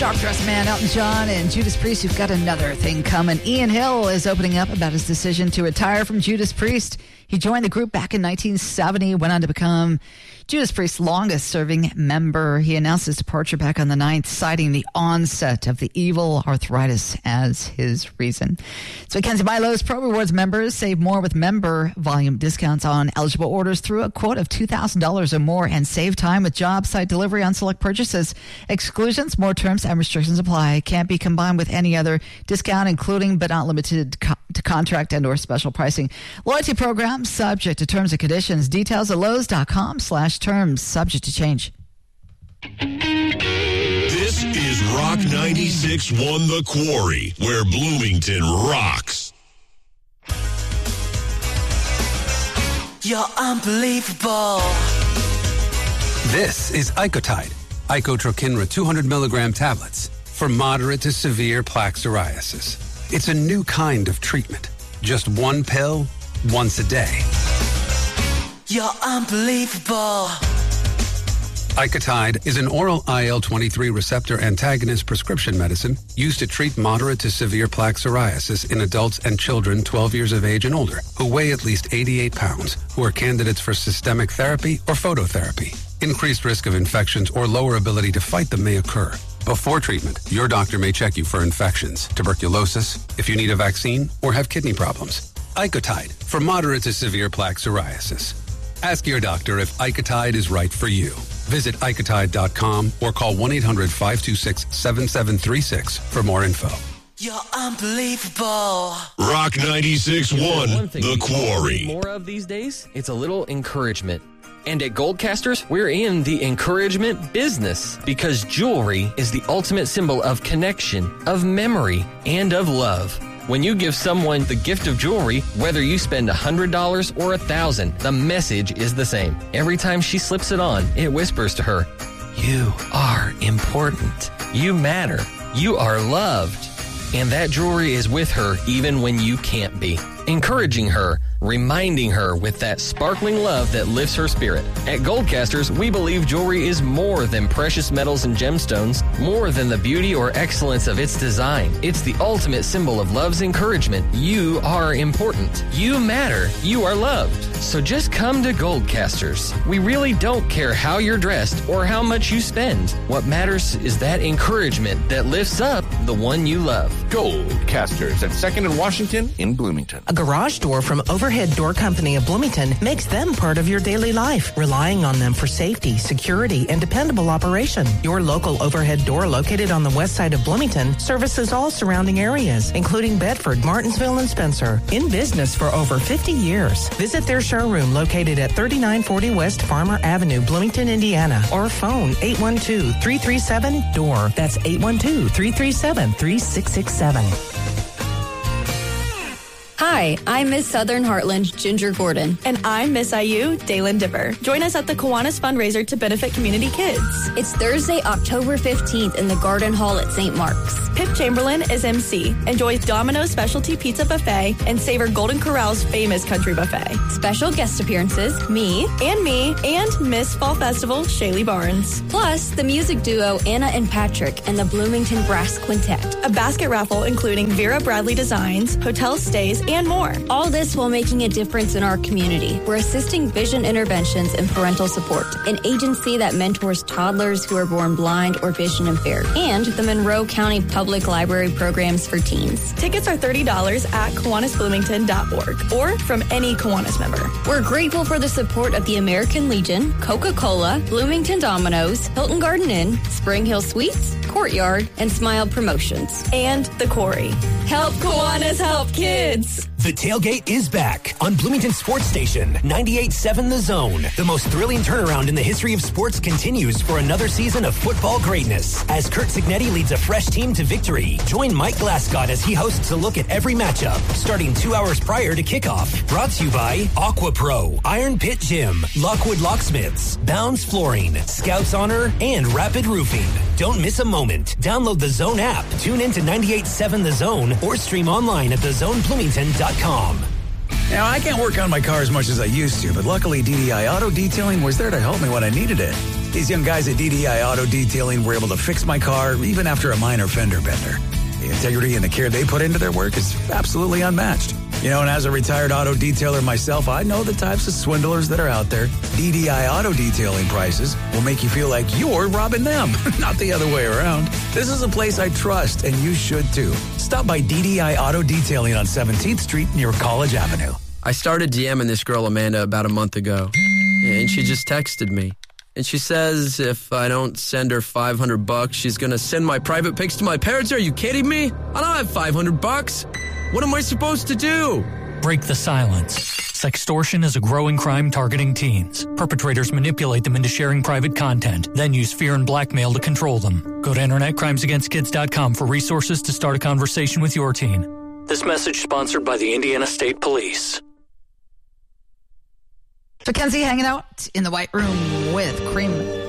Sharp-dressed man, Elton John, and Judas Priest, who've got another thing coming. Ian Hill is opening up about his decision to retire from Judas Priest. He joined the group back in 1970, went on to become Judas Priest's longest-serving member. He announced his departure back on the 9th, citing the onset of the evil arthritis as his reason. So Mackenzie Milo's Pro Rewards members save more with member volume discounts on eligible orders through a quote of $2,000 or more, and save time with job site delivery on select purchases. Exclusions, more terms, and restrictions apply. Can't be combined with any other discount, including but not limited to contract and or special pricing. Loyalty program subject to terms and conditions. Details at Lowe's.com/terms, subject to change. This is Rock 96.1 The Quarry, where Bloomington rocks. You're unbelievable. This is Icotide, Icotrokinra 200 milligram tablets for moderate to severe plaque psoriasis. It's a new kind of treatment. Just one pill, once a day. You're unbelievable. Icotide is an oral IL-23 receptor antagonist prescription medicine used to treat moderate to severe plaque psoriasis in adults and children 12 years of age and older who weigh at least 88 pounds, who are candidates for systemic therapy or phototherapy. Increased risk of infections or lower ability to fight them may occur. Before treatment, your doctor may check you for infections, tuberculosis, if you need a vaccine, or have kidney problems. Icotide for moderate to severe plaque psoriasis. Ask your doctor if Icotide is right for you. Visit Icotide.com or call 1-800-526-7736 for more info. You're unbelievable. Rock 96.1 The Quarry. More of these days, it's a little encouragement. And at Goldcasters, we're in the encouragement business because jewelry is the ultimate symbol of connection, of memory, and of love. When you give someone the gift of jewelry, whether you spend $100 or $1,000, the message is the same. Every time she slips it on, it whispers to her, "You are important. You matter. You are loved." And that jewelry is with her even when you can't be. Encouraging her, reminding her with that sparkling love that lifts her spirit. At Goldcasters, we believe jewelry is more than precious metals and gemstones, more than the beauty or excellence of its design. It's the ultimate symbol of love's encouragement. You are important. You matter. You are loved. So just come to Goldcasters. We really don't care how you're dressed or how much you spend. What matters is that encouragement that lifts up the one you love. Goldcasters at 2nd and Washington in Bloomington. A garage door from Overhead Door Company of Bloomington makes them part of your daily life, relying on them for safety, security, and dependable operation. Your local Overhead Door, located on the west side of Bloomington, services all surrounding areas, including Bedford, Martinsville, and Spencer. In business for over 50 years. Visit their showroom located at 3940 West Farmer Avenue, Bloomington, Indiana, or phone 812-337-DOOR. That's 812-337-3667. Hi, I'm Miss Southern Heartland, Ginger Gordon. And I'm Miss IU, Dalen Dipper. Join us at the Kiwanis fundraiser to benefit community kids. It's Thursday, October 15th in the Garden Hall at St. Mark's. Pip Chamberlain is MC. Enjoy Domino's Specialty Pizza Buffet and savor Golden Corral's famous country buffet. Special guest appearances, me, and Miss Fall Festival, Shaylee Barnes. Plus, the music duo Anna and Patrick and the Bloomington Brass Quintet. A basket raffle including Vera Bradley designs, hotel stays, and more. All this while making a difference in our community. We're assisting vision interventions and parental support, an agency that mentors toddlers who are born blind or vision impaired, and the Monroe County Public Library programs for teens. Tickets are $30 at KiwanisBloomington.org or from any Kiwanis member. We're grateful for the support of the American Legion, Coca-Cola, Bloomington Domino's, Hilton Garden Inn, Spring Hill Suites, Courtyard, and Smile Promotions. And The Quarry. Help Kiwanis help kids. The tailgate is back on Bloomington Sports Station, 98.7 The Zone. The most thrilling turnaround in the history of sports continues for another season of football greatness. As Kurt Signetti leads a fresh team to victory, join Mike Glasgow as he hosts a look at every matchup, starting 2 hours prior to kickoff. Brought to you by Aqua Pro, Iron Pit Gym, Lockwood Locksmiths, Bounds Flooring, Scouts Honor, and Rapid Roofing. Don't miss a moment. Download the Zone app, tune into 98.7 The Zone, or stream online at thezonebloomington.com. Now, I can't work on my car as much as I used to, but luckily DDI Auto Detailing was there to help me when I needed it. These young guys at DDI Auto Detailing were able to fix my car even after a minor fender bender. The integrity and the care they put into their work is absolutely unmatched. You know, and as a retired auto detailer myself, I know the types of swindlers that are out there. DDI Auto Detailing prices will make you feel like you're robbing them, not the other way around. This is a place I trust, and you should too. Stop by DDI Auto Detailing on 17th Street near College Avenue. I started DMing this girl, Amanda, about a month ago, and she just texted me. And she says if I don't send her $500, she's going to send my private pics to my parents. Are you kidding me? I don't have $500. What am I supposed to do? Break the silence. Sextortion is a growing crime targeting teens. Perpetrators manipulate them into sharing private content, then use fear and blackmail to control them. Go to InternetCrimesAgainstKids.com for resources to start a conversation with your teen. This message sponsored by the Indiana State Police. So Kenzie hanging out in the White Room with Cream